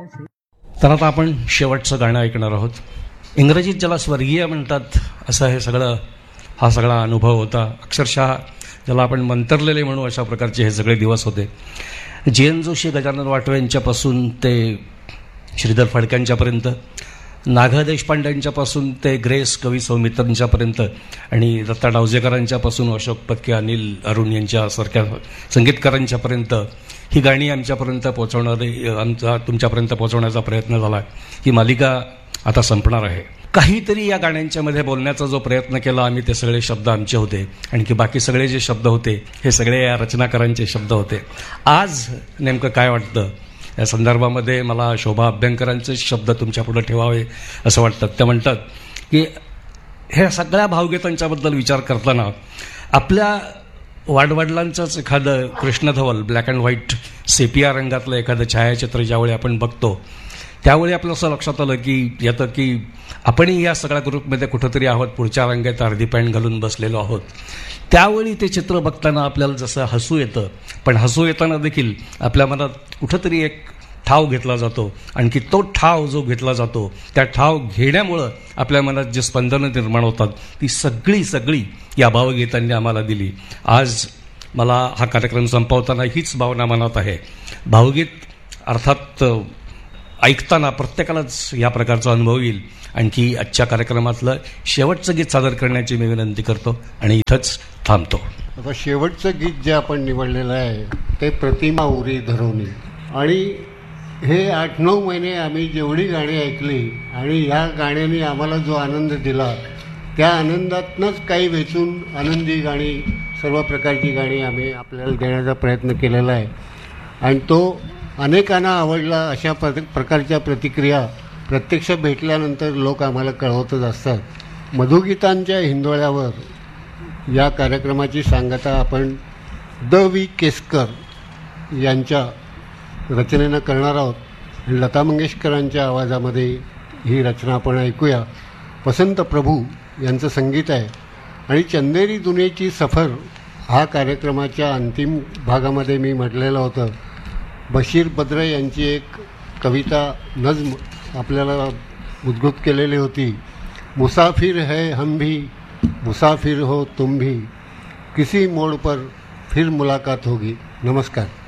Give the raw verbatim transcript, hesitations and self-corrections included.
तर आता आपण शेवटचं गाणं ऐकणार आहोत. इंग्रजीत ज्याला स्वर्गीय म्हणतात असं हे सगळं हा सगळा अनुभव होता. अक्षरशः ज्याला आपण मंतरलेले म्हणू अशा प्रकारचे हे सगळे दिवस होते. जी एन जोशी, गजानन वाटवे यांच्यापासून ते श्रीधर फडक्यांच्यापर्यंत, नागा देशपांड्यांच्यापासून ते ग्रेस कवी सौमित्रांच्यापर्यंत आणि दत्ता डावजेकरांच्यापासून अशोक पत्के, अनिल अरुण यांच्यासारख्या संगीतकारांच्यापर्यंत ही गाणी आमच्यापर्यंत पोहोचवणारे आमचा तुमच्यापर्यंत पोहोचवण्याचा प्रयत्न झाला. ही मालिका आता संपणार आहे. काहीतरी या गाण्यांच्यामध्ये बोलण्याचा जो प्रयत्न केला आम्ही, ते सगळे शब्द आमचे होते. आणखी बाकी सगळे जे शब्द होते हे सगळे या रचनाकारांचे शब्द होते. आज नेमकं काय वाटतं या संदर्भामध्ये मला शोभा अभ्यंकरांचे शब्द तुमच्यापुढे ठेवावे असं वाटतं. ते म्हणतात की ह्या सगळ्या भावगीतांच्याबद्दल विचार करताना आपल्या वाडवडिलांचंच एखादं कृष्णधवल ब्लॅक अँड व्हाईट सेपिया रंगातलं एखादं छायाचित्र ज्यावेळी आपण बघतो त्यावेळी आपलं असं लक्षात आलं की येतं की आपणही या सगळ्या ग्रुपमध्ये कुठंतरी आहोत, पुढच्या रंगात अर्धी पॅन्ट घालून बसलेलो आहोत. त्यावेळी ते चित्र बघताना आपल्याला जसं हसू येतं, पण हसू येताना देखील आपल्या मनात कुठंतरी एक ठाव घेतला जातो. आणखी तो ठाव जो घेतला जातो त्या ठाव घेण्यामुळं आपल्या मनात जे स्पंदनं निर्माण होतात ती सगळी सगळी या भावगीतांनी आम्हाला दिली. आज मला हा कार्यक्रम संपवताना हीच भावना मनात आहे. भावगीत अर्थात ऐकताना प्रत्येकालाच या प्रकारचा अनुभव येईल. आणखी आजच्या कार्यक्रमातलं शेवटचं गीत सादर करण्याची मी विनंती करतो आणि इथंच थांबतो. आता शेवटचं गीत जे आपण निवडलेलं आहे ते प्रतिमा उरी धरवणी. आणि हे आठ नऊ महिने आम्ही जेवढी गाणी ऐकली आणि या गाण्याने आम्हाला जो आनंद दिला त्या आनंदातनंच काही वेचून आनंदी गाणी, सर्व प्रकारची गाणी आम्ही आपल्याला देण्याचा प्रयत्न केलेला आहे. आणि तो अनेकांना आवडला. अशा प्र प्रकारच्या प्रतिक्रिया प्रत्यक्ष भेटल्यानंतर लोक आम्हाला कळवतच असतात. मधुगीतांच्या हिंदोळ्यावर या कार्यक्रमाची सांगता आपण द वी केसकर यांच्या रचनेनं करणार आहोत. लता मंगेशकरांच्या आवाजामध्ये ही रचना आपण ऐकूया. वसंत प्रभू यांचं संगीत आहे. आणि चंदेरी दुनियेची सफर हा कार्यक्रमाच्या अंतिम भागामध्ये मी म्हटलेलं होतं. बशीर बद्र यांची एक कविता नज्म आपल्याला उद्घुत केलेली होती. मुसाफिर है हम भी, मुसाफिर हो तुम भी, किसी मोड़ पर फिर मुलाकात होगी. नमस्कार.